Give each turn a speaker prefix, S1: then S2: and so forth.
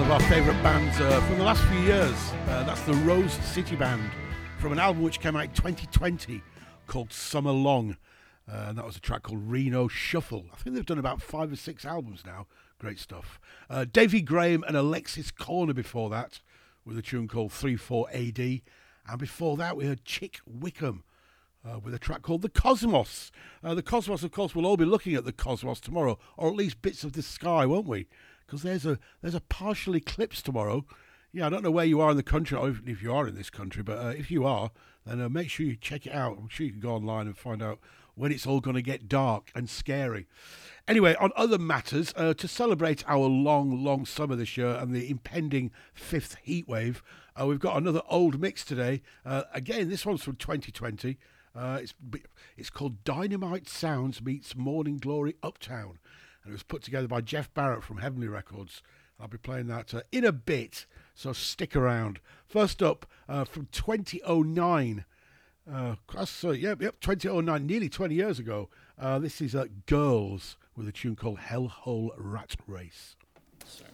S1: of our favourite bands from the last few years. That's the Rose City Band from an album which came out in 2020 called Summer Long. And that was a track called Reno Shuffle. I think they've done about 5 or 6 albums now. Great stuff. Davy Graham and Alexis Corner before that with a tune called 34 AD. And before that we heard Chick Wickham with a track called The Cosmos. The Cosmos, of course, we'll all be looking at the Cosmos tomorrow, or at least bits of the sky, won't we? Because there's a partial eclipse tomorrow. Yeah, I don't know where you are in the country, or if you are in this country, but if you are, then make sure you check it out. I'm sure you can go online and find out when it's all going to get dark and scary. Anyway, on other matters, to celebrate our long summer this year and the impending 5th heat wave, we've got another old mix today. Again, this one's from 2020. It's called Dynamite Sounds Meets Morning Glory Uptown. And it was put together by Jeff Barrett from Heavenly Records. I'll be playing that in a bit, so stick around. First up, from 2009. 2009, nearly 20 years ago. This is Girls with a tune called Hellhole Rat Race. So.